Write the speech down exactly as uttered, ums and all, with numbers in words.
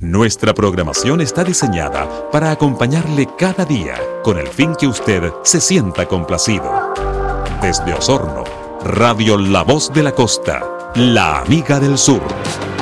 Nuestra programación está diseñada para acompañarle cada día con el fin que usted se sienta complacido. Desde Osorno, Radio La Voz de la Costa, la amiga del sur.